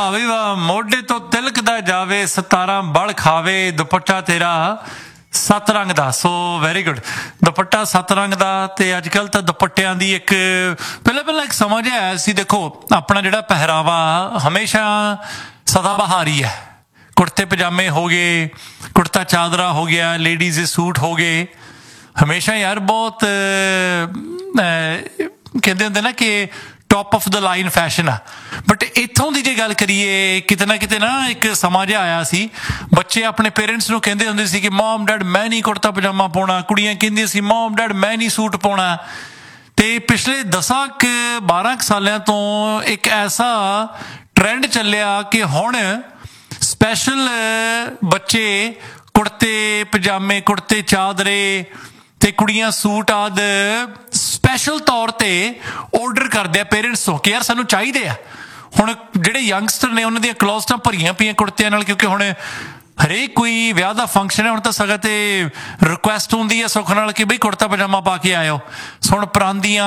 ਵਾਹ ਵੀ ਵਾਹ, ਮੋਢੇ ਤੋਂ ਤਿਲਕਦਾ ਜਾਵੇ, 17 ਬਲ ਖਾਵੇ, ਦੁਪੱਟਾ ਤੇਰਾ 7 ਰੰਗ ਦਾ। ਸੋ ਵੈਰੀ ਗੁੱਡ, ਦੁਪੱਟਾ 7 ਰੰਗ ਦਾ। ਤੇ ਅੱਜ ਕੱਲ੍ਹ ਤਾਂ ਦੁਪੱਟਿਆਂ ਦੀ ਇੱਕ ਪਹਿਲਾਂ ਇੱਕ ਸਮਾਂ ਜਿਹਾ ਆਇਆ ਸੀ। ਦੇਖੋ ਆਪਣਾ ਜਿਹੜਾ ਪਹਿਰਾਵਾ ਹਮੇਸ਼ਾ ਸਦਾਬਹਾਰ ਹੀ ਹੈ। ਕੁੜਤੇ ਪਜਾਮੇ ਹੋ ਗਏ, ਕੁੜਤਾ ਚਾਦਰਾ ਹੋ ਗਿਆ, ਲੇਡੀਜ਼ ਦੇ ਸੂਟ ਹੋ ਗਏ, ਹਮੇਸ਼ਾ ਯਾਰ ਬਹੁਤ ਕਹਿੰਦੇ ਹੁੰਦੇ ਨਾ ਕਿ top of the line fashion ਆ। ਬਟ ਇੱਥੋਂ ਦੀ ਜੇ ਗੱਲ ਕਰੀਏ, ਕਿਤੇ ਨਾ ਇੱਕ ਸਮਾਂ ਜਿਹਾ ਆਇਆ ਸੀ, ਬੱਚੇ ਆਪਣੇ ਪੇਰੈਂਟਸ ਨੂੰ ਕਹਿੰਦੇ ਹੁੰਦੇ ਸੀ ਕਿ ਮਮ ਡੈਡ ਮੈਂ ਨਹੀਂ ਕੁੜਤਾ ਪਜਾਮਾ ਪਾਉਣਾ, ਕੁੜੀਆਂ ਕਹਿੰਦੀਆਂ ਸੀ ਮਮ ਡੈਡ ਮੈਂ ਨਹੀਂ ਸੂਟ ਪਾਉਣਾ। ਤੇ ਪਿਛਲੇ 10-12 ਸਾਲਾਂ ਤੋਂ ਇੱਕ ਐਸਾ ਟਰੈਂਡ ਚੱਲਿਆ ਕਿ ਹੁਣ ਸਪੈਸ਼ਲ ਬੱਚੇ ਕੁੜਤੇ ਪਜਾਮੇ, ਕੁੜਤੇ ਚਾਦਰੇ ਤੇ ਕੁੜੀਆਂ ਸੂਟ ਆਦਿ ਸਪੈਸ਼ਲ ਤੌਰ ਤੇ ਆਰਡਰ ਕਰਦੇ ਆ ਪੇਰੈਂਟਸ ਤੋਂ ਕਿ ਯਾਰ ਸਾਨੂੰ ਚਾਹੀਦੇ ਆ। ਹੁਣ ਜਿਹੜੇ ਯੰਗਸਟਰ ਨੇ ਉਹਨਾਂ ਦੀਆਂ ਕਲੋਸਟਾਂ ਭਰੀਆਂ ਪਈਆਂ ਕੁੜਤਿਆਂ ਨਾਲ, ਕਿਉਂਕਿ ਹੁਣ ਹਰੇਕ ਕੋਈ ਵਿਆਹ ਦਾ ਫੰਕਸ਼ਨ ਹੈ, ਹੁਣ ਤਾਂ ਸਗੋਂ ਤੇ ਰਿਕੁਐਸਟ ਹੁੰਦੀ ਹੈ ਸੁੱਖ ਨਾਲ ਕਿ ਬਈ ਕੁੜਤਾ ਪਜਾਮਾ ਪਾ ਕੇ ਆਇਓ। ਹੁਣ ਪਰਾਂਦੀਆਂ,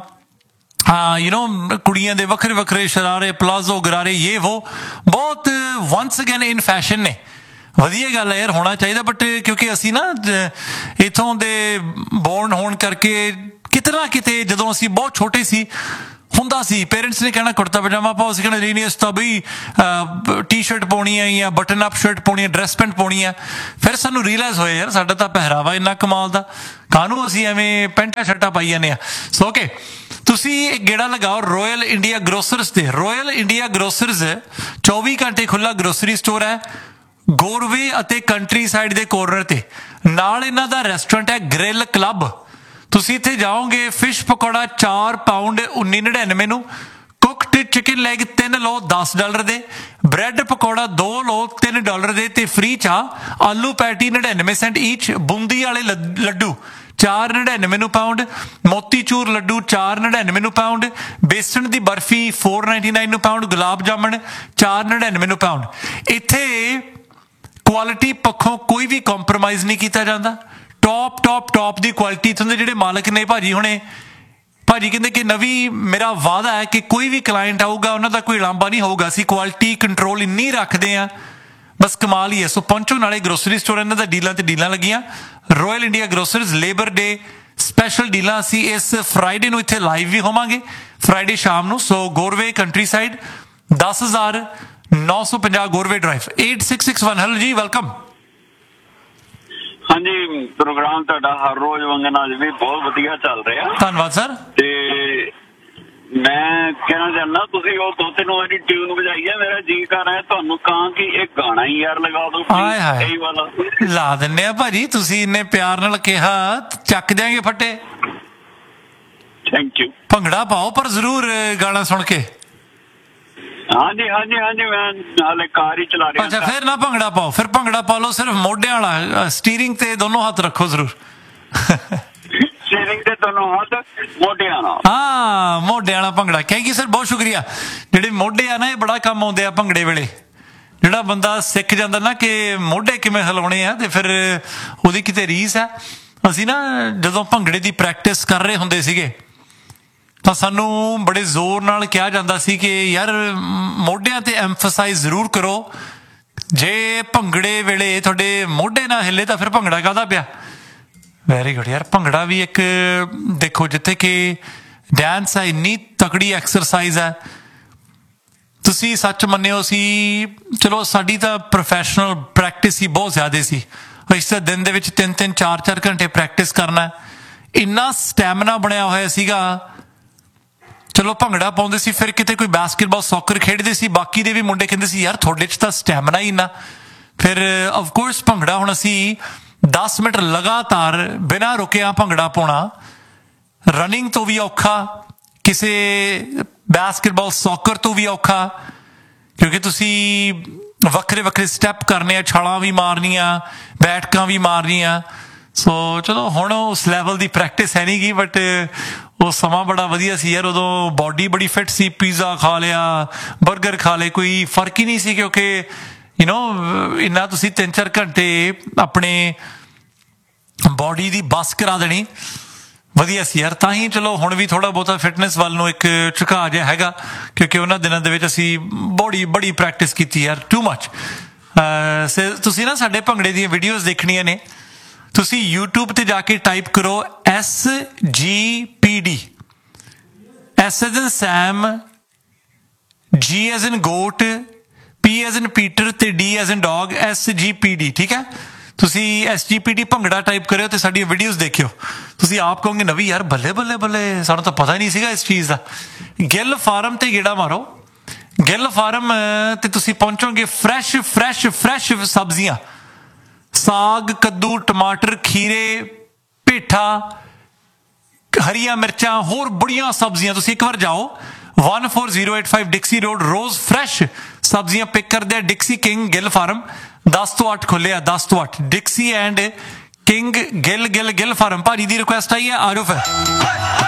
ਕੁੜੀਆਂ ਦੇ ਵੱਖਰੇ ਵੱਖਰੇ ਸ਼ਰਾਰੇ, ਪਲਾਜ਼ੋ, ਗਰਾਰੇ, ਯੇ ਵੋ ਬਹੁਤ ਵੰਸ ਅਗੇਨ ਇਨ ਫੈਸ਼ਨ ਨੇ। ਵਧੀਆ ਗੱਲ ਹੈ ਯਾਰ, ਹੋਣਾ ਚਾਹੀਦਾ। ਬਟ ਕਿਉਂਕਿ ਅਸੀਂ ਨਾ ਇੱਥੋਂ ਦੇ ਬੋਰਨ ਹੋਣ ਕਰਕੇ ਕਿਤੇ ਨਾ ਕਿਤੇ ਜਦੋਂ ਅਸੀਂ ਬਹੁਤ ਛੋਟੇ ਸੀ ਹੁੰਦਾ ਸੀ, ਪੇਰੈਂਟਸ ਨੇ ਕਹਿਣਾ ਕੁੜਤਾ ਪਜਾਮਾ ਪਾਓ, ਅਸੀਂ ਕਹਿਣਾ ਨਹੀਂ ਇਸ ਤਾਂ ਬਈ ਟੀ ਸ਼ਰਟ ਪਾਉਣੀ ਹੈ ਜਾਂ ਬਟਨ ਅਪ ਸ਼ਰਟ ਪਾਉਣੀ ਹੈ, ਡਰੈਸ ਪੈਂਟ ਪਾਉਣੀ ਹੈ। ਫਿਰ ਸਾਨੂੰ ਰੀਅਲਾਈਜ਼ ਹੋਇਆ ਯਾਰ ਸਾਡਾ ਤਾਂ ਪਹਿਰਾਵਾ ਇੰਨਾ ਕਮਾਲ ਦਾ, ਕਾਹਨੂੰ ਅਸੀਂ ਐਵੇਂ ਪੈਂਟਾਂ ਸ਼ਰਟਾਂ ਪਾਈ ਜਾਂਦੇ ਹਾਂ। ਸੋ ਓਕੇ, ਤੁਸੀਂ ਇੱਕ ਗੇੜਾ ਲਗਾਓ ਰਾਇਲ ਇੰਡੀਆ ਗਰੋਸਰਸ ਤੇ। ਰਾਇਲ ਇੰਡੀਆ ਗਰੋਸਰਸ 24 ਘੰਟੇ ਖੁੱਲ੍ਹਾ ਗਰੋਸਰੀ ਸਟੋਰ ਹੈ, ਗੋਰਵੇ ਅਤੇ ਕੰਟਰੀ ਸਾਈਡ ਦੇ ਕੋਰਨਰ ਤੇ। ਨਾਲ ਇਹਨਾਂ ਦਾ ਰੈਸਟੋਰੈਂਟ ਹੈ ਗ੍ਰਿਲ ਕਲੱਬ। ਤੁਸੀਂ ਇੱਥੇ ਜਾਓਗੇ, ਫਿਸ਼ ਪਕੌੜਾ 4 ਪਾਉਂਡ 19.99 ਨੂੰ, ਕੁਕਡ ਚਿਕਨ ਲੈਗ 3 ਲਓ $10 ਦੇ, ਬ੍ਰੈਡ ਪਕੌੜਾ 2 ਲਓ $3 ਦੇ ਤੇ ਫ੍ਰੀ ਚਾਹ। ਆਲੂ ਪੈਟੀ 99 ਸੈਂਟ ਈਚ, ਬੂੰਦੀ ਵਾਲੇ ਲੱਡੂ 4.99 ਨੂੰ ਪਾਉਂਡ, ਮੋਤੀਚੂਰ ਲੱਡੂ 4.99 ਨੂੰ ਪਾਉਂਡ, ਬੇਸਣ ਦੀ ਬਰਫੀ 4.99 ਨੂੰ ਪਾਉਂਡ, ਗੁਲਾਬ ਜਾਮਣ 4.99 ਨੂੰ ਪਾਉਂਡ। ਇੱਥੇ ਕੁਆਲਿਟੀ ਪੱਖੋਂ ਕੋਈ ਵੀ ਕੰਪਰੋਮਾਈਜ਼ ਨਹੀਂ ਕੀਤਾ ਜਾਂਦਾ। ਟੌਪ ਦੀ ਕੁਆਲਿਟੀ। ਇੱਥੋਂ ਦੇ ਜਿਹੜੇ ਮਾਲਕ ਨੇ ਭਾਜੀ ਹੁਣੇ, ਭਾਜੀ ਕਹਿੰਦੇ ਕਿ ਨਵੀਂ ਮੇਰਾ ਵਾਅਦਾ ਹੈ ਕਿ ਕੋਈ ਵੀ ਕਲਾਇੰਟ ਆਊਗਾ ਉਹਨਾਂ ਦਾ ਕੋਈ ਲਾਂਭਾ ਨਹੀਂ ਹੋਊਗਾ, ਅਸੀਂ ਕੁਆਲਿਟੀ ਕੰਟਰੋਲ ਇੰਨੀ ਰੱਖਦੇ ਹਾਂ, ਬਸ ਕਮਾਲ ਹੀ ਹੈ। ਸੋ ਪਹੁੰਚੋ, ਨਾਲੇ ਗਰੋਸਰੀ ਸਟੋਰ ਇਹਨਾਂ ਦਾ ਡੀਲਾਂ ਤੇ ਡੀਲਾਂ ਲੱਗੀਆਂ। ਰਾਇਲ ਇੰਡੀਆ ਗਰੋਸਰਸ ਲੇਬਰ ਡੇ ਸਪੈਸ਼ਲ ਡੀਲਾਂ। ਅਸੀਂ ਇਸ ਫਰਾਈਡੇ ਨੂੰ ਇੱਥੇ ਲਾਈਵ ਵੀ ਹੋਵਾਂਗੇ, ਫਰਾਈਡੇ ਸ਼ਾਮ ਨੂੰ। ਸੋ ਗੋਰਵੇ ਕੰਟਰੀ ਸਾਈਡ 10,950 ਗੋਰਵੇ ਡਰਾਈਵ 8661। ਹੈਲੋ ਜੀ, ਵੈਲਕਮ। ਹਾਂਜੀ, ਪ੍ਰੋਗਰਾਮ ਤੁਹਾਡਾ ਹਰ ਰੋਜ਼ ਵਾਂਗਣ ਅੱਜ ਵੀ ਬਹੁਤ ਵਧੀਆ ਚੱਲ ਰਿਹਾ। ਧੰਨਵਾਦ ਸਰ। ਤੇ ਮੈਂ ਕਹਿਣਾ ਚਾਹੁੰਦਾ, ਤੁਸੀਂ ਉਹ 2-3 ਵਾਰੀ ਟਿਊਨ ਵਜਾਈ ਹੈ, ਮੇਰਾ ਜੀ ਕਰ ਰਿਹਾ ਤੁਹਾਨੂੰ ਕਹਾਂ ਕਿ ਇਹ ਗਾਣਾ ਹੀ ਯਾਰ ਲਗਾ ਦੋ। ਹਾਏ ਹਾਏ, ਲਾ ਦਿੰਨੇ ਆ ਭਾਜੀ, ਤੁਸੀਂ ਇੰਨੇ ਪਿਆਰ ਨਾਲ ਕਿਹਾ, ਚੱਕ ਦਿਆਂਗੇ ਫੱਟੇ। Thank you. ਭੰਗੜਾ ਪਾਓ ਪਰ ਜ਼ਰੂਰ ਗਾਣਾ ਸੁਣ ਕੇ। ਹਾਂਜੀ, ਮੈਂ ਹਾਲੇ ਕਾਰ ਹੀ ਚਲਾ ਰਿਹਾ। ਅੱਛਾ, ਫਿਰ ਨਾ ਭੰਗੜਾ ਪਾਓ, ਫਿਰ ਭੰਗੜਾ ਪਾ ਲਓ ਸਿਰਫ ਮੋਢਿਆਂ ਵਾਲਾ, ਸਟੀਅਰਿੰਗ ਤੇ ਦੋਨੋਂ ਹੱਥ ਰੱਖੋ ਜ਼ਰੂਰ। ਸਟੀਅਰਿੰਗ ਤੇ ਦੋਨੋਂ ਹੱਥ, ਮੋਢਿਆਂ ਨਾਲ। ਹਾਂ, ਮੋਢਿਆਂ ਵਾਲਾ ਭੰਗੜਾ। ਥੈਂਕ ਯੂ ਸਰ, ਬਹੁਤ ਸ਼ੁਕਰੀਆ। ਜਿਹੜੇ ਮੋਢੇ ਆ ਨਾ, ਇਹ ਬੜਾ ਕੰਮ ਆਉਂਦੇ ਆ ਭੰਗੜੇ ਵੇਲੇ। ਜਿਹੜਾ ਬੰਦਾ ਸਿੱਖ ਜਾਂਦਾ ਨਾ ਕਿ ਮੋਢੇ ਕਿਵੇਂ ਹਿਲਾਉਣੇ ਆ, ਤੇ ਫਿਰ ਉਹਦੀ ਕਿਤੇ ਰੀਸ ਹੈ। ਅਸੀਂ ਨਾ ਜਦੋਂ ਭੰਗੜੇ ਦੀ ਪ੍ਰੈਕਟਿਸ ਕਰ ਰਹੇ ਹੁੰਦੇ ਸੀਗੇ ਤਾਂ ਸਾਨੂੰ ਬੜੇ ਜ਼ੋਰ ਨਾਲ ਕਿਹਾ ਜਾਂਦਾ ਸੀ ਕਿ ਯਾਰ ਮੋਢਿਆਂ ਤੇ ਐਮਫਸਾਈਜ਼ ਜ਼ਰੂਰ ਕਰੋ, ਜੇ ਭੰਗੜੇ ਵੇਲੇ ਤੁਹਾਡੇ ਮੋਢੇ ਨਾ ਹਿੱਲੇ ਤਾਂ ਫਿਰ ਭੰਗੜਾ ਕਾਹਦਾ ਪਿਆ। ਵੈਰੀ ਗੁੱਡ ਯਾਰ। ਭੰਗੜਾ ਵੀ ਇੱਕ ਦੇਖੋ, ਜਿੱਥੇ ਕਿ ਡਾਂਸ ਹੈ, ਇੰਨੀ ਤਕੜੀ ਐਕਸਰਸਾਈਜ਼ ਹੈ। ਤੁਸੀਂ ਸੱਚ ਮੰਨਿਓ, ਸੀ ਚਲੋ ਸਾਡੀ ਤਾਂ ਪ੍ਰੋਫੈਸ਼ਨਲ ਪ੍ਰੈਕਟਿਸ ਹੀ ਬਹੁਤ ਜ਼ਿਆਦਾ ਸੀ। ਅਸੀਂ ਤਾਂ ਦਿਨ ਦੇ ਵਿੱਚ 3-3, 4-4 ਘੰਟੇ ਪ੍ਰੈਕਟਿਸ ਕਰਨਾ। ਇੰਨਾ ਸਟੈਮਿਨਾ ਬਣਿਆ ਹੋਇਆ ਸੀਗਾ। ਚਲੋ ਭੰਗੜਾ ਪਾਉਂਦੇ ਸੀ, ਫਿਰ ਕਿਤੇ ਕੋਈ ਬਾਸਕਟਬਾਲ, ਸੌਕਰ ਖੇਡਦੇ ਸੀ, ਬਾਕੀ ਦੇ ਵੀ ਮੁੰਡੇ ਕਹਿੰਦੇ ਸੀ ਯਾਰ ਤੁਹਾਡੇ 'ਚ ਤਾਂ ਸਟੈਮਿਨਾ ਹੀ ਨਾ। ਫਿਰ ਅਫਕੋਰਸ ਭੰਗੜਾ ਹੁਣ ਅਸੀਂ 10 ਮਿੰਟ ਲਗਾਤਾਰ ਬਿਨਾਂ ਰੁਕਿਆ ਭੰਗੜਾ ਪਾਉਣਾ ਰਨਿੰਗ ਤੋਂ ਵੀ ਔਖਾ, ਕਿਸੇ ਬਾਸਕਟਬਾਲ, ਸੌਕਰ ਤੋਂ ਵੀ ਔਖਾ, ਕਿਉਂਕਿ ਤੁਸੀਂ ਵੱਖਰੇ ਵੱਖਰੇ ਸਟੈਪ ਕਰਨੇ ਆ, ਛਾਲਾਂ ਵੀ ਮਾਰਨੀਆਂ, ਬੈਠਕਾਂ ਵੀ ਮਾਰਨੀਆਂ। ਸੋ ਚਲੋ ਹੁਣ ਉਸ ਲੈਵਲ ਦੀ ਪ੍ਰੈਕਟਿਸ ਹੈ ਨਹੀਂ ਗੀ, ਬਟ ਉਹ ਸਮਾਂ ਬੜਾ ਵਧੀਆ ਸੀ ਯਾਰ। ਉਦੋਂ ਬਾਡੀ ਬੜੀ ਫਿੱਟ ਸੀ, ਪੀਜ਼ਾ ਖਾ ਲਿਆ, ਬਰਗਰ ਖਾ ਲਏ, ਕੋਈ ਫਰਕ ਹੀ ਨਹੀਂ ਸੀ, ਕਿਉਂਕਿ ਇੰਨਾ ਤੁਸੀਂ 3-4 ਘੰਟੇ ਆਪਣੇ ਬਾਡੀ ਦੀ ਬੱਸ ਕਰਾ ਦੇਣੀ। ਵਧੀਆ ਸੀ ਯਾਰ। ਤਾਂ ਹੀ ਚਲੋ ਹੁਣ ਵੀ ਥੋੜਾ ਬਹੁਤਾ ਫਿਟਨੈਸ ਵੱਲ ਨੂੰ ਇੱਕ ਝੁਕਾਅ ਜਿਹਾ ਹੈਗਾ, ਕਿਉਂਕਿ ਉਹਨਾਂ ਦਿਨਾਂ ਦੇ ਵਿੱਚ ਅਸੀਂ ਬੜੀ ਪ੍ਰੈਕਟਿਸ ਕੀਤੀ ਯਾਰ, ਟੂ ਮੱਚ। ਤੁਸੀਂ ਨਾ ਸਾਡੇ ਭੰਗੜੇ ਦੀਆਂ ਵੀਡੀਓਜ਼ ਦੇਖਣੀਆਂ ਨੇ, ਤੁਸੀਂ YouTube ਤੇ ਜਾ ਕੇ ਟਾਈਪ ਕਰੋ SGPD, S as in Sam, G as in goat, P as in Peter ਤੇ D as in dog, SGPD, ਠੀਕ ਹੈ। ਤੁਸੀਂ SGPD ਭੰਗੜਾ ਟਾਈਪ ਕਰਿਓ ਤੇ ਸਾਡੀਆਂ ਵੀਡੀਓਜ਼ ਦੇਖਿਓ, ਤੁਸੀਂ ਆਪ ਕਹੋਗੇ ਨਵੀਂ ਯਾਰ ਬੱਲੇ ਬੱਲੇ ਬੱਲੇ, ਸਾਨੂੰ ਤਾਂ ਪਤਾ ਹੀ ਨਹੀਂ ਸੀਗਾ ਇਸ ਚੀਜ਼ ਦਾ। ਗਿੱਲ ਫਾਰਮ ਤੇ ਗੇੜਾ ਮਾਰੋ, ਗਿੱਲ ਫਾਰਮ ਤੇ ਤੁਸੀਂ ਪਹੁੰਚੋਗੇ, ਫਰੈਸ਼ ਸਬਜ਼ੀਆਂ, ਸਾਗ, ਕੱਦੂ, ਟਮਾਟਰ, ਖੀਰੇ, ਪੇਠਾ, ਹਰੀਆਂ ਮਿਰਚਾਂ, ਹੋਰ ਬੜੀਆਂ ਸਬਜ਼ੀਆਂ। ਤੁਸੀਂ ਇੱਕ ਵਾਰ ਜਾਓ, 14085 ਡਿਕਸੀ ਰੋਡ, ਰੋਜ਼ ਫਰੈਸ਼ ਸਬਜ਼ੀਆਂ ਪਿਕ ਕਰਦੇ ਆ ਡਿਕਸੀ ਕਿੰਗ ਗਿੱਲ ਫਾਰਮ। 10 ਤੋਂ 8 ਖੁੱਲਿਆ, 10 ਤੋਂ 8 ਡਿਕਸੀ ਐਂਡ ਕਿੰਗ ਗਿੱਲ ਫਾਰਮ। ਭਾਜੀ ਦੀ ਰਿਕੁਐਸਟ ਆਈ ਹੈ, ਆ ਜਾਓ ਫਿਰ।